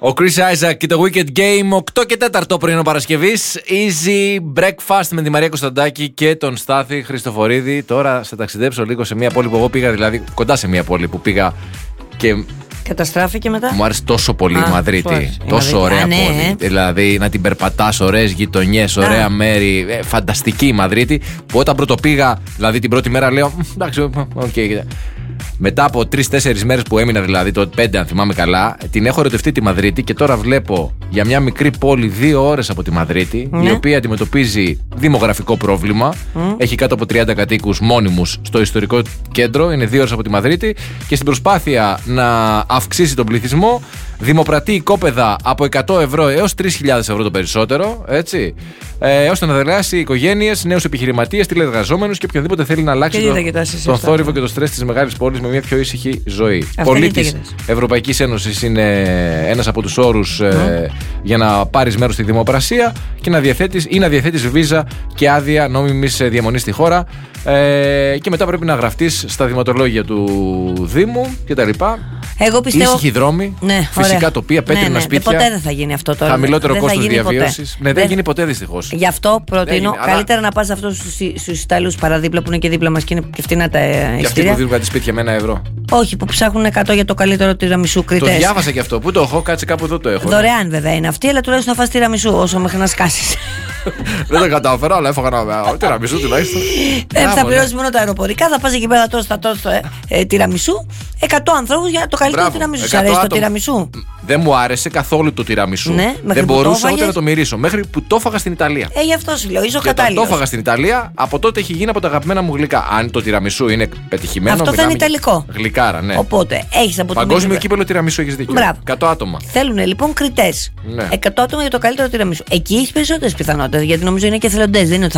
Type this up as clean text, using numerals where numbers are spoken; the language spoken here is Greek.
Ο Chris Isaac και το Wicked Game, 8 και 4 πρωινό Παρασκευής. Easy breakfast με τη Μαρία Κωνσταντάκη και τον Στάθη Χριστοφορίδη. Τώρα θα ταξιδέψω λίγο σε μια πόλη που εγώ πήγα, δηλαδή κοντά σε μια πόλη που πήγα και. Καταστράφηκε μετά. Μου άρεσε τόσο πολύ η Μαδρίτη. Τόσο ωραία πόλη. Δηλαδή να την περπατάς, ωραίες γειτονιές, ωραία μέρη. Φανταστική η Μαδρίτη. Που όταν πρώτο πήγα, δηλαδή την πρώτη μέρα λέω. Εντάξει, okay. Μετά από 3-4 μέρες που έμεινα, δηλαδή το 5, αν θυμάμαι καλά, την έχω ερωτευτεί τη Μαδρίτη και τώρα βλέπω για μια μικρή πόλη 2 ώρες από τη Μαδρίτη, η οποία αντιμετωπίζει δημογραφικό πρόβλημα. Έχει κάτω από 30 κατοίκους μόνιμους στο ιστορικό κέντρο, είναι 2 ώρες από τη Μαδρίτη και στην προσπάθεια να αυξήσει τον πληθυσμό, δημοπρατεί οικόπεδα από 100 ευρώ έως 3.000 ευρώ το περισσότερο, έτσι, ώστε να δελεάσει οικογένειες, νέους επιχειρηματίες, τηλεργαζόμενους και οποιονδήποτε θέλει να αλλάξει τον θόρυβο και το στρες της μεγάλης πόλης με μια πιο ήσυχη ζωή. Πολίτης Ευρωπαϊκής Ένωσης είναι ένας από τους όρους για να πάρεις μέρος στη δημοπρασία και να διαθέτεις βίζα και άδεια νόμιμης διαμονής στη χώρα. Και μετά πρέπει να γραφτείς στα δειγματολόγια του Δήμου κτλ. Εγώ πιστεύω. Ήσυχοι δρόμοι, φυσικά τοπία, πέτρινα σπίτια. Ποτέ δεν θα γίνει αυτό τώρα. Χαμηλότερο κόστος διαβίωσης. Ναι, δεν γίνει ποτέ δυστυχώς. Γι' αυτό προτείνω καλύτερα να πας αυτούς στους Ιταλούς παραδίπλα που είναι και δίπλα μας και είναι και φτηνά τα εισιτήρια. Και αυτοί που δίνουν κάτι σπίτια με 1 ευρώ. Όχι, που ψάχνουν 100 για το καλύτερο τυραμισού κριτές. Το διάβασα και αυτό. Πού το έχω, κάτσε κάπου εδώ το έχω. Δωρεάν βέβαια είναι αυτή, αλλά τουλάχιστον να φας τυραμισού όσο μέχρι να σκάσεις. Δεν τα κατάφερα, αλλά έφαγα ένα τυραμισού τουλάχιστον. Θα πληρώσεις μόνο τα αεροπορικά, θα πας εκεί πέρα τώρα στο τυραμισού. 100 ανθρώπους για το καλύτερο τυραμισού. Σου αρέσει το τυραμισού? Δεν μου άρεσε καθόλου το τυραμισού. Ναι, δεν μπορούσα ούτε να το μυρίσω. Μέχρι που το έφαγα στην Ιταλία. Γι' αυτό σου λέω, είσαι ο κατάλληλος. κατάλληλος. Το έφαγα στην Ιταλία, από τότε έχει γίνει από τα αγαπημένα μου γλυκά. Αν το τυραμισού είναι πετυχημένο. Αυτό θα είναι ιταλικό. Γλυκάρα, ναι. Οπότε έχεις από την. Παγκόσμιο κύπελλο τυραμισού, έχεις δίκιο. 100 άτομα. Θέλουν λοιπόν κριτές. 100 άτομα για το καλύτερο τυραμισού. Εκεί έχεις περισσότερες πιθανότητες, γιατί νομίζω είναι και εθελοντές. Δεν είναι ότι